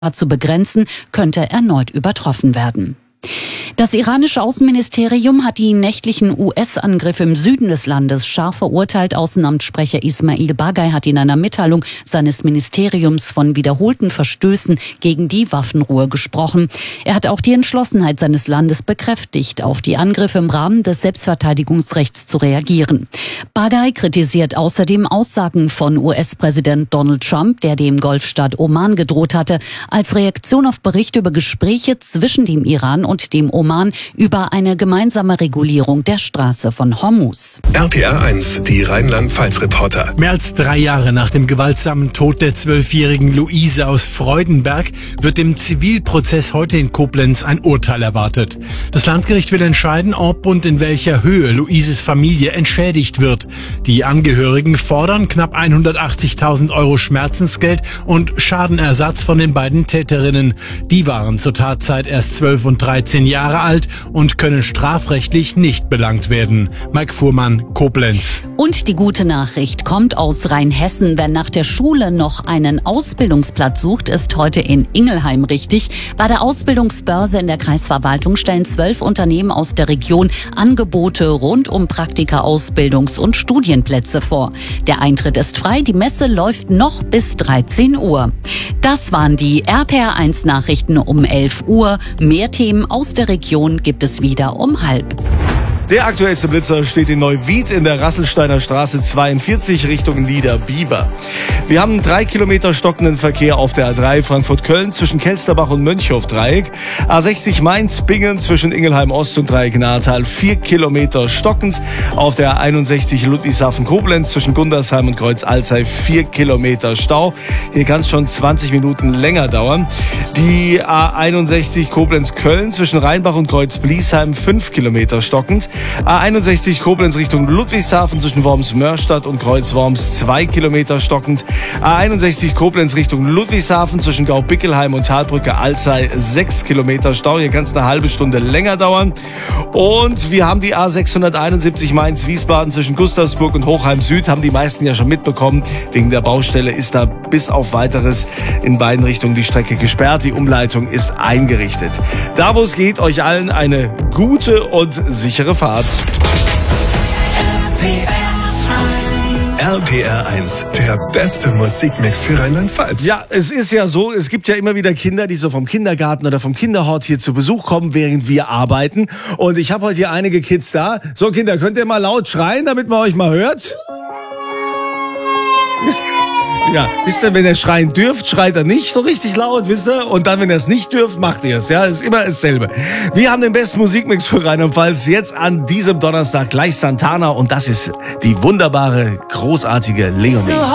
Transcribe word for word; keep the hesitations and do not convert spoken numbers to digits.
zu begrenzen, könnte erneut übertroffen werden. Das iranische Außenministerium hat die nächtlichen U S-Angriffe im Süden des Landes scharf verurteilt. Außenamtssprecher Ismail Baghaei hat in einer Mitteilung seines Ministeriums von wiederholten Verstößen gegen die Waffenruhe gesprochen. Er hat auch die Entschlossenheit seines Landes bekräftigt, auf die Angriffe im Rahmen des Selbstverteidigungsrechts zu reagieren. Baghaei kritisiert außerdem Aussagen von U S-Präsident Donald Trump, der dem Golfstaat Oman gedroht hatte, als Reaktion auf Berichte über Gespräche zwischen dem Iran und dem Oman über eine gemeinsame Regulierung der Straße von Hormuz. R P R eins, die Rheinland-Pfalz-Reporter. Mehr als drei Jahre nach dem gewaltsamen Tod der zwölfjährigen Luise aus Freudenberg wird im Zivilprozess heute in Koblenz ein Urteil erwartet. Das Landgericht will entscheiden, ob und in welcher Höhe Luises Familie entschädigt wird. Die Angehörigen fordern knapp hundertachtzigtausend Euro Schmerzensgeld und Schadenersatz von den beiden Täterinnen. Die waren zur Tatzeit erst zwölf und dreizehn Jahre alt und können strafrechtlich nicht belangt werden. Mike Fuhrmann, Koblenz. Und die gute Nachricht kommt aus Rheinhessen. Wer nach der Schule noch einen Ausbildungsplatz sucht, ist heute in Ingelheim richtig. Bei der Ausbildungsbörse in der Kreisverwaltung stellen zwölf Unternehmen aus der Region Angebote rund um Praktika, Ausbildungs- und Studienplätze vor. Der Eintritt ist frei, die Messe läuft noch bis dreizehn Uhr. Das waren die R P R eins Nachrichten um elf Uhr. Mehr Themen aus der Region gibt es wieder um halb. Der aktuellste Blitzer steht in Neuwied in der Rasselsteiner Straße zweiundvierzig Richtung Niederbiber. Wir haben einen drei Kilometer stockenden Verkehr auf der A drei Frankfurt-Köln zwischen Kelsterbach und Mönchhof-Dreieck. A sechzig Mainz-Bingen zwischen Ingelheim-Ost und Dreieck-Nahetal vier Kilometer stockend. Auf der A einundsechzig Ludwigshafen-Koblenz zwischen Gundersheim und Kreuz-Alzey vier Kilometer Stau. Hier kann es schon zwanzig Minuten länger dauern. Die A einundsechzig Koblenz-Köln zwischen Rheinbach und Kreuz-Bliesheim fünf Kilometer stockend. A einundsechzig Koblenz Richtung Ludwigshafen zwischen Worms-Mörstadt und Kreuz-Worms zwei Kilometer stockend. A einundsechzig Koblenz Richtung Ludwigshafen zwischen Gaubickelheim und Talbrücke Alzey sechs Kilometer Stau. Hier kann es eine halbe Stunde länger dauern. Und wir haben die A sechshunderteinundsiebzig Mainz-Wiesbaden zwischen Gustavsburg und Hochheim Süd. Haben die meisten ja schon mitbekommen. Wegen der Baustelle ist da bis auf Weiteres in beiden Richtungen die Strecke gesperrt. Die Umleitung ist eingerichtet. Da, wo es geht, euch allen eine gute und sichere Fahrt. R P R eins, der beste Musikmix für Rheinland-Pfalz. Ja, es ist ja so, es gibt ja immer wieder Kinder, die so vom Kindergarten oder vom Kinderhort hier zu Besuch kommen, während wir arbeiten. Und ich habe heute hier einige Kids da. So, Kinder, könnt ihr mal laut schreien, damit man euch mal hört? Ja, wisst ihr, wenn ihr schreien dürft, schreit er nicht so richtig laut, wisst ihr? Und dann, wenn ihr es nicht dürft, macht ihr es. Ja, ist immer dasselbe. Wir haben den besten Musikmix für Rheinland-Pfalz jetzt an diesem Donnerstag gleich Santana und das ist die wunderbare, großartige Leonie.